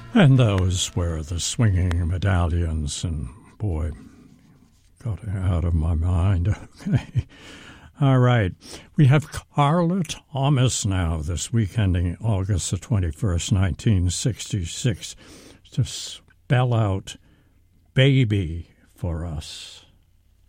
And those were the Swinging Medallions, and boy, got it out of my mind. Okay. All right. We have Carla Thomas now this week ending August the 21st, 1966, to spell out baby for us.